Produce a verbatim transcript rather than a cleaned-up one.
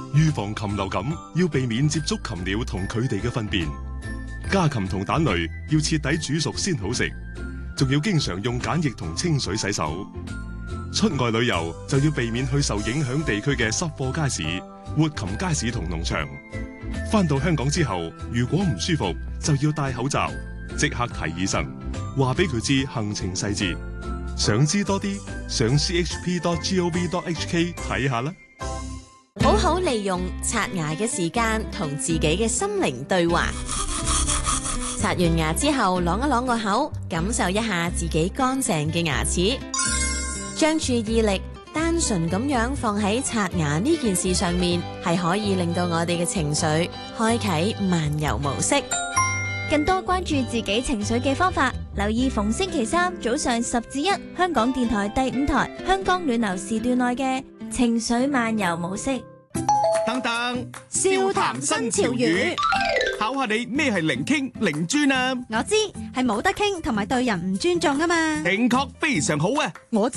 預防禽流感要避免接觸禽鳥同佢哋嘅糞便。家禽同蛋類要徹底煮熟先好食，仲要經常用梘液同清水洗手。出外旅遊就要避免去受影響地區嘅濕貨街市、活禽街市同農場。返到香港之後，如果唔舒服，就要戴口罩，即刻睇醫生，話俾佢知行程細節。想知多啲，上 c h p dot gov dot h k 睇下啦。 好好利用刷牙嘅時間，同自己嘅心靈對話。刷完牙之後，啷一啷個口，感受一下自己乾淨嘅牙齒，將注意力單純咁樣放喺刷牙呢件事上面，係可以令到我哋嘅情緒開啟漫遊模式。 更多關注自己情緒嘅方法，留意逢星期三早上十至一，香港電台第五台香港暖流時段內嘅情緒漫遊模式。 等等，笑談新潮語，考下你咩係零傾零專啊？ 我知係冇得傾同埋對人唔尊重啊嘛。 正確，非常好啊！ 我